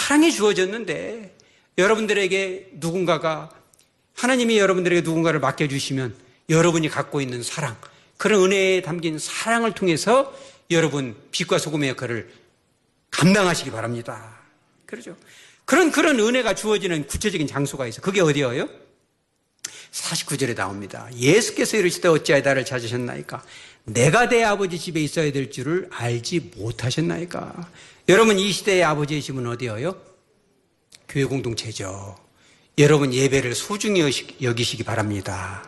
사랑이 주어졌는데 여러분들에게 하나님이 여러분들에게 누군가를 맡겨주시면 여러분이 갖고 있는 사랑, 그런 은혜에 담긴 사랑을 통해서 여러분 빛과 소금의 역할을 감당하시기 바랍니다. 그렇죠? 그런 은혜가 주어지는 구체적인 장소가 있어요. 그게 어디예요? 49절에 나옵니다. 예수께서 이르시되 어찌하여 나를 찾으셨나이까? 내가 내 아버지 집에 있어야 될 줄을 알지 못하셨나이까? 여러분, 이 시대의 아버지의 집은 어디예요? 교회 공동체죠. 여러분, 예배를 소중히 여기시기 바랍니다.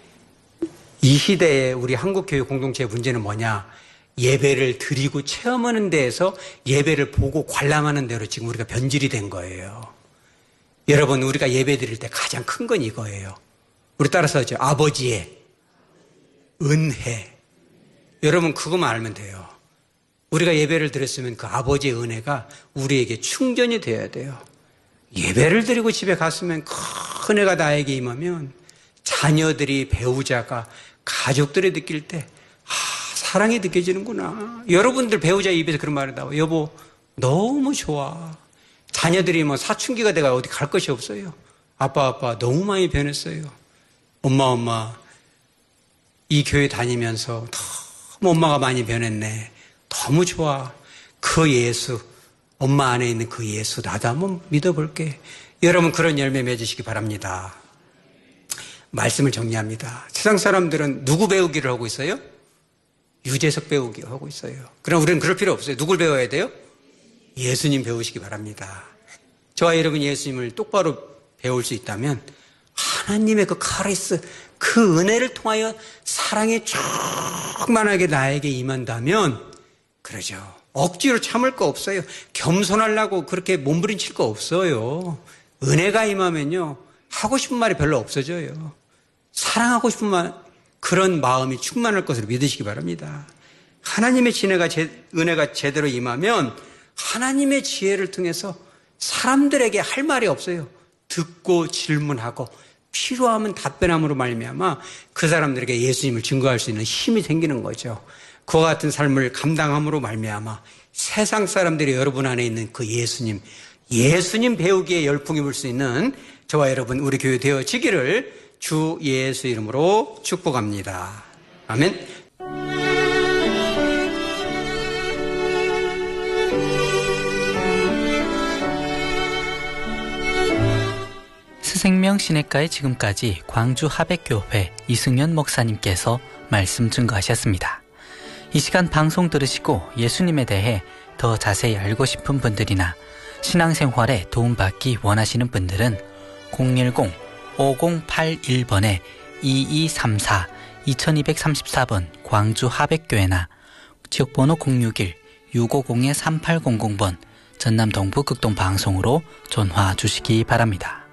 이 시대에 우리 한국교회 공동체의 문제는 뭐냐? 예배를 드리고 체험하는 데에서 예배를 보고 관람하는 대로 지금 우리가 변질이 된 거예요. 여러분, 우리가 예배 드릴 때 가장 큰 건 이거예요. 우리 따라서 하죠. 아버지의 은혜. 여러분, 그것만 알면 돼요. 우리가 예배를 드렸으면 그 아버지의 은혜가 우리에게 충전이 되어야 돼요. 예배를 드리고 집에 갔으면 큰 은혜가 나에게 임하면 자녀들이, 배우자가, 가족들이 느낄 때 사랑이 느껴지는구나. 여러분들 배우자 입에서 그런 말이 나와요. 여보, 너무 좋아. 자녀들이 사춘기가 돼가 어디 갈 것이 없어요. 아빠 너무 많이 변했어요. 엄마 이 교회 다니면서 너무 엄마가 많이 변했네. 너무 좋아. 그 예수, 엄마 안에 있는 그 예수 나도 한번 믿어볼게. 여러분, 그런 열매 맺으시기 바랍니다. 말씀을 정리합니다. 세상 사람들은 누구 배우기를 하고 있어요? 유재석 배우기를 하고 있어요. 그럼 우리는 그럴 필요 없어요. 누굴 배워야 돼요? 예수님 배우시기 바랍니다. 저와 여러분 예수님을 똑바로 배울 수 있다면 하나님의 그 카리스, 그 은혜를 통하여 사랑이 충만하게 나에게 임한다면 그러죠. 억지로 참을 거 없어요. 겸손하려고 그렇게 몸부림칠 거 없어요. 은혜가 임하면요, 하고 싶은 말이 별로 없어져요. 사랑하고 싶은 그런 마음이 충만할 것을 믿으시기 바랍니다. 하나님의 은혜가 제대로 임하면 하나님의 지혜를 통해서 사람들에게 할 말이 없어요. 듣고 질문하고 필요하면 답변함으로 말미암아 그 사람들에게 예수님을 증거할 수 있는 힘이 생기는 거죠. 그와 같은 삶을 감당함으로 말미암아 세상 사람들이 여러분 안에 있는 그 예수님 배우기에 열풍이 불 수 있는 저와 여러분 우리 교회 되어지기를 주 예수 이름으로 축복합니다. 아멘. 스생명 시내가의 지금까지 광주 하백교회 이승현 목사님께서 말씀 증거하셨습니다. 이 시간 방송 들으시고 예수님에 대해 더 자세히 알고 싶은 분들이나 신앙생활에 도움받기 원하시는 분들은 010-5081번에 2234 2234번 광주 하백교회나 지역번호 061-650-3800번 전남 동부 극동방송으로 전화 주시기 바랍니다.